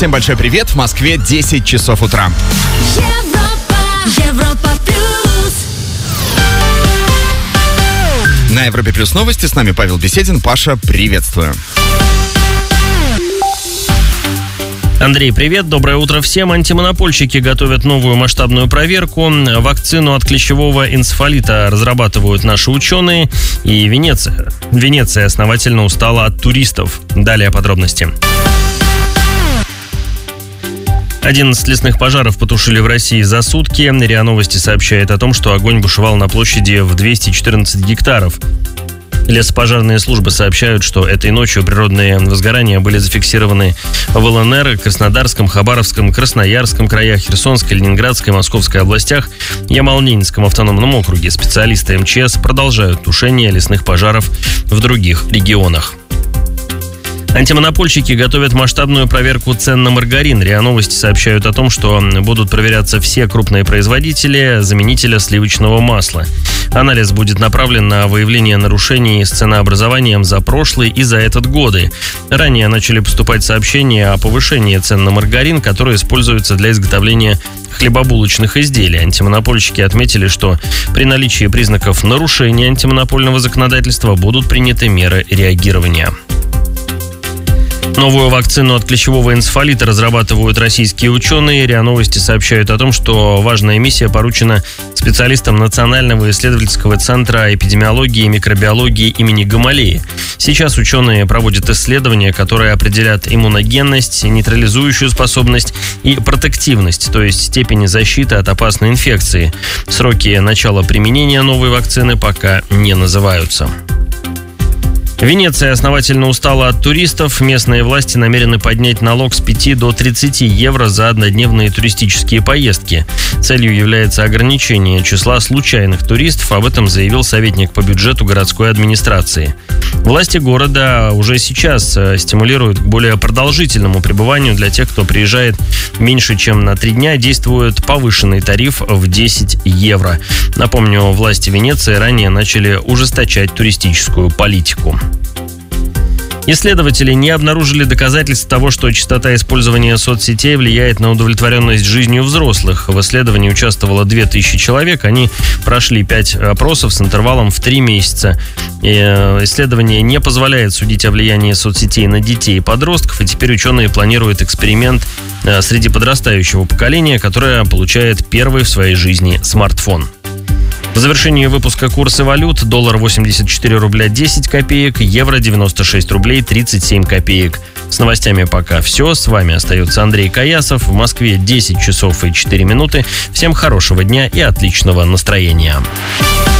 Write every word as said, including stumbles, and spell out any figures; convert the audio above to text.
Всем большой привет. В Москве десять часов утра. Европа, Европа плюс. На Европе плюс новости. С нами Павел Беседин. Паша, приветствую. Андрей, привет, доброе утро всем. Антимонопольщики готовят новую масштабную проверку. Вакцину от клещевого энцефалита разрабатывают наши ученые. И Венеция. Венеция основательно устала от туристов. Далее подробности. одиннадцать лесных пожаров потушили в России за сутки. РИА Новости сообщает о том, что огонь бушевал на площади в двести четырнадцать гектаров. Лесопожарные службы сообщают, что этой ночью природные возгорания были зафиксированы в ЛНР, Краснодарском, Хабаровском, Красноярском краях, Херсонской, Ленинградской, Московской областях, Ямало-Ненецком автономном округе. Специалисты МЧС продолжают тушение лесных пожаров в других регионах. Антимонопольщики готовят масштабную проверку цен на маргарин. РИА Новости сообщают о том, что будут проверяться все крупные производители заменителя сливочного масла. Анализ будет направлен на выявление нарушений с ценообразованием за прошлый и за этот годы. Ранее начали поступать сообщения о повышении цен на маргарин, который используется для изготовления хлебобулочных изделий. Антимонопольщики отметили, что при наличии признаков нарушения антимонопольного законодательства будут приняты меры реагирования. Новую вакцину от клещевого энцефалита разрабатывают российские ученые. РИА Новости сообщают о том, что важная миссия поручена специалистам Национального исследовательского центра эпидемиологии и микробиологии имени Гамалеи. Сейчас ученые проводят исследования, которые определят иммуногенность, нейтрализующую способность и протективность, то есть степень защиты от опасной инфекции. Сроки начала применения новой вакцины пока не называются. Венеция основательно устала от туристов. Местные власти намерены поднять налог с пяти до тридцати евро за однодневные туристические поездки. Целью является ограничение числа случайных туристов. Об этом заявил советник по бюджету городской администрации. Власти города уже сейчас стимулируют к более продолжительному пребыванию для тех, кто приезжает меньше, чем на три дня. Действует повышенный тариф в десять евро. Напомню, власти Венеции ранее начали ужесточать туристическую политику. Исследователи не обнаружили доказательств того, что частота использования соцсетей влияет на удовлетворенность жизнью взрослых. В исследовании участвовало две тысячи человек. Они прошли пять опросов с интервалом в три месяца. И исследование не позволяет судить о влиянии соцсетей на детей и подростков. И теперь ученые планируют эксперимент среди подрастающего поколения, которое получает первый в своей жизни смартфон. В завершении выпуска курсы валют: доллар восемьдесят четыре рубля десять копеек, евро девяносто шесть рублей тридцать семь копеек. С новостями пока все. С вами остается Андрей Каясов. В Москве десять часов и четыре минуты. Всем хорошего дня и отличного настроения.